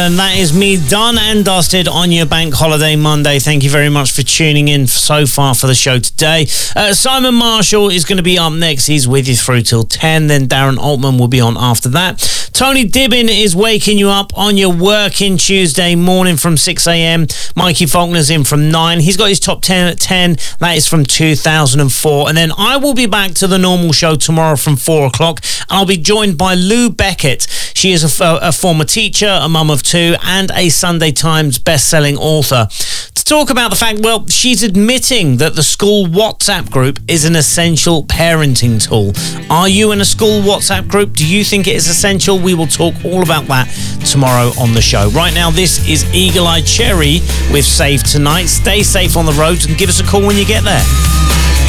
And that is me done and dusted on your bank holiday Monday. Thank you very much for tuning in so far for the show today. Simon Marshall is going to be up next. He's with you through till 10. Then Darren Altman will be on after that. Tony Dibbin is waking you up on your working Tuesday morning from 6 a.m. Mikey Faulkner's in from 9. He's got his top 10 at 10. That is from 2004. And then I will be back to the normal show tomorrow from 4 o'clock. And I'll be joined by Lou Beckett. She is a former teacher, a mum of 2, and a Sunday Times best-selling author. To talk about the fact, well, she's admitting that the school WhatsApp group is an essential parenting tool. Are you in a school WhatsApp group? Do you think it is essential? We will talk all about that tomorrow on the show. Right now, this is Eagle Eye Cherry with Save Tonight. Stay safe on the roads and give us a call when you get there.